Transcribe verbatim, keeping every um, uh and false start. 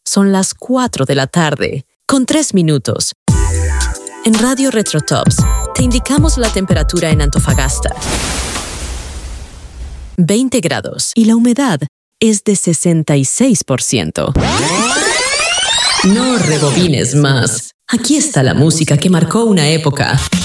Son las cuatro de la tarde, con tres minutos. En Radio Retrotops te indicamos la temperatura en Antofagasta. veinte grados y la humedad es de sesenta y seis por ciento. No rebobines más. Aquí está la música que marcó una época.